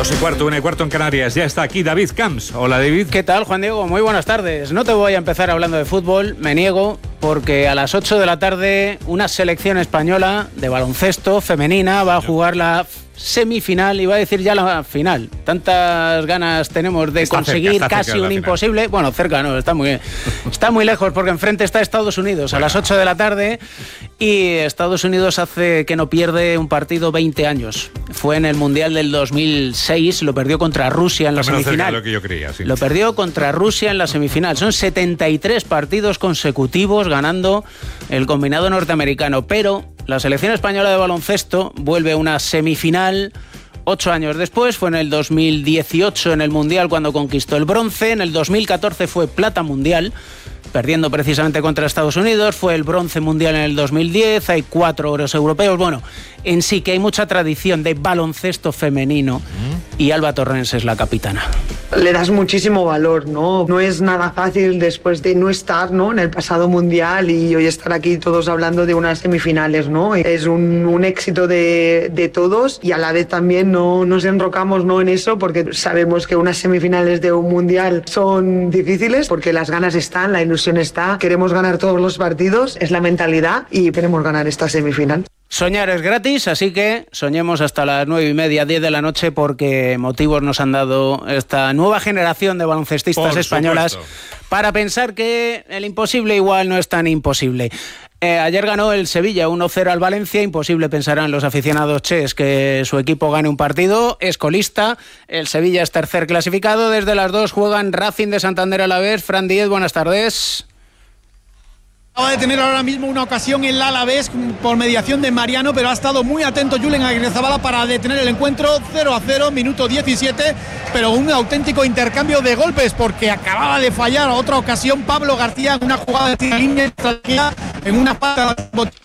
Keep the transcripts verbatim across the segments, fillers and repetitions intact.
Dos y cuarto, una y cuarto en Canarias. Ya está aquí David Camps. Hola, David. ¿Qué tal, Juan Diego? Muy buenas tardes. No te voy a empezar hablando de fútbol, me niego, porque a las ocho de la tarde una selección española de baloncesto femenina va a jugar la semifinal, iba a decir ya la final. Tantas ganas tenemos de está conseguir cerca, casi un imposible. Bueno, cerca no, está muy, está muy lejos, porque enfrente está Estados Unidos bueno. a las ocho de la tarde, y Estados Unidos hace que no pierde un partido veinte años. Fue en el Mundial del dos mil seis, lo perdió contra Rusia en la También semifinal. Lo, que yo creía, sí. lo perdió contra Rusia en la semifinal. Son setenta y tres partidos consecutivos ganando el combinado norteamericano, pero la selección española de baloncesto vuelve a una semifinal ocho años después. Fue en el dos mil dieciocho en el Mundial cuando conquistó el bronce. En el dos mil catorce fue plata mundial, perdiendo precisamente contra Estados Unidos. Fue el bronce mundial en el dos mil diez. Hay cuatro oros europeos. Bueno, en sí que hay mucha tradición de baloncesto femenino y Alba Torrens es la capitana. Le das muchísimo valor, ¿no? No es nada fácil después de no estar, ¿no?, en el pasado mundial y hoy estar aquí todos hablando de unas semifinales, ¿no? Es un, un éxito de, de todos y a la vez también no nos enrocamos, ¿no?, en eso, porque sabemos que unas semifinales de un mundial son difíciles porque las ganas están, la ilusión está, queremos ganar todos los partidos, es la mentalidad y queremos ganar esta semifinal. Soñar es gratis, así que soñemos hasta las nueve y media, diez de la noche, porque motivos nos han dado esta nueva generación de baloncestistas Por españolas supuesto. para pensar que el imposible igual no es tan imposible. Eh, ayer ganó el Sevilla uno cero al Valencia. Imposible, pensarán los aficionados ches, que su equipo gane un partido. Es colista, el Sevilla es tercer clasificado. Desde las dos juegan Racing de Santander a la vez. Fran Díez, buenas tardes. Acaba de tener ahora mismo una ocasión el Alavés por mediación de Mariano, pero ha estado muy atento Julen Aguirrezabala para detener el encuentro. Cero a cero, minuto diecisiete, pero un auténtico intercambio de golpes, porque acababa de fallar a otra ocasión Pablo García en una jugada de línea en una pata.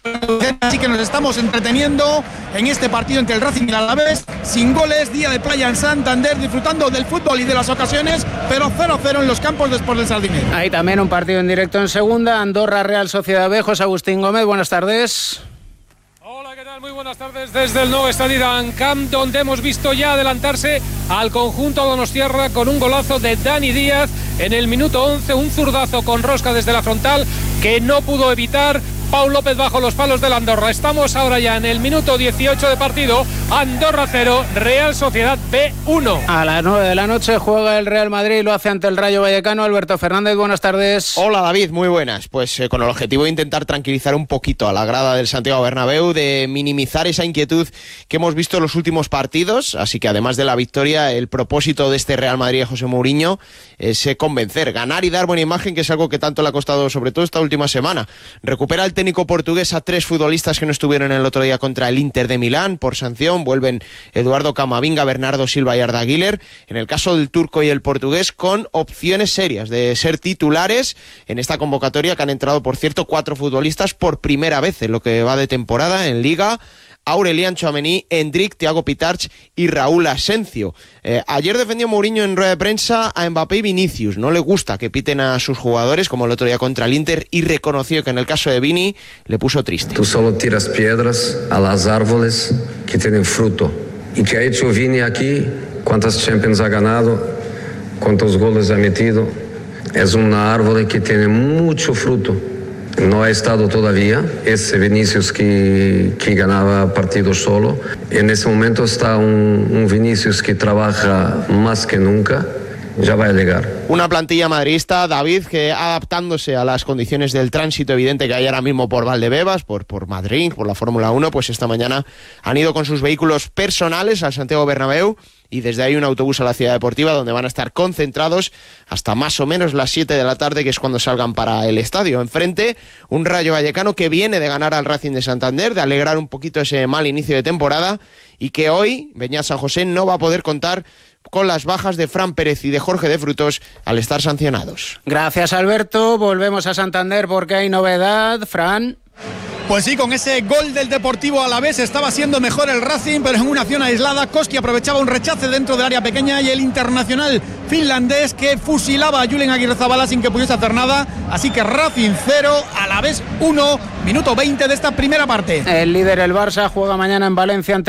Así que nos estamos entreteniendo en este partido entre el Racing y el Alavés, sin goles, día de playa en Santander, disfrutando del fútbol y de las ocasiones, pero cero a cero en los campos después del Sardinero. Hay también un partido en directo en segunda, Andorra Real Sociedad B. José Agustín Gómez, buenas tardes. Hola, ¿qué tal? Muy buenas tardes desde el nuevo estadio Irán Camp, donde hemos visto ya adelantarse al conjunto donostiarra con un golazo de Dani Díaz en el minuto once, un zurdazo con rosca desde la frontal que no pudo evitar Pau López bajo los palos del Andorra. Estamos ahora ya en el minuto dieciocho de partido. Andorra cero, Real Sociedad B uno. A las nueve de la noche juega el Real Madrid, lo hace ante el Rayo Vallecano. Alberto Fernández, buenas tardes. Hola David, muy buenas. Pues eh, con el objetivo de intentar tranquilizar un poquito a la grada del Santiago Bernabéu, de minimizar esa inquietud que hemos visto en los últimos partidos. Así que además de la victoria, el propósito de este Real Madrid de José Mourinho es eh, convencer, ganar y dar buena imagen, que es algo que tanto le ha costado sobre todo esta última semana. Recupera el técnico portugués a tres futbolistas que no estuvieron el otro día contra el Inter de Milán por sanción. Vuelven Eduardo Camavinga, Bernardo Silva y Arda Güler. En el caso del turco y el portugués, con opciones serias de ser titulares en esta convocatoria, que han entrado, por cierto, cuatro futbolistas por primera vez en lo que va de temporada en Liga: Aurelian Tchouaméni, Endrick, Thiago Pitarch y Raúl Asencio. Eh, ayer defendió Mourinho en rueda de prensa a Mbappé y Vinicius. No le gusta que piten a sus jugadores, como el otro día contra el Inter, y reconoció que en el caso de Vini le puso triste. Tú solo tiras piedras a las árboles que tienen fruto. ¿Y qué ha hecho Vini aquí? ¿Cuántas Champions ha ganado? ¿Cuántos goles ha metido? Es una árbol que tiene mucho fruto. No ha estado todavía ese Vinicius que, que ganaba partidos solo. En ese momento está un, un Vinicius que trabaja más que nunca. Ya va a llegar. Una plantilla madridista, David, que adaptándose a las condiciones del tránsito evidente que hay ahora mismo por Valdebebas, por, por Madrid, por la Fórmula uno, pues esta mañana han ido con sus vehículos personales al Santiago Bernabéu y desde ahí un autobús a la Ciudad Deportiva, donde van a estar concentrados hasta más o menos las siete de la tarde, que es cuando salgan para el estadio. Enfrente, un Rayo Vallecano que viene de ganar al Racing de Santander, de alegrar un poquito ese mal inicio de temporada, y que hoy Beñat San José no va a poder contar con las bajas de Fran Pérez y de Jorge de Frutos al estar sancionados. Gracias, Alberto. Volvemos a Santander porque hay novedad. Fran. Pues sí, con ese gol del Deportivo Alavés estaba siendo mejor el Racing, pero en una acción aislada Koski aprovechaba un rechace dentro del área pequeña y el internacional finlandés que fusilaba a Julen Aguirrezabala sin que pudiese hacer nada. Así que Racing cero, Alavés uno, minuto veinte de esta primera parte. El líder, el Barça, juega mañana en Valencia ante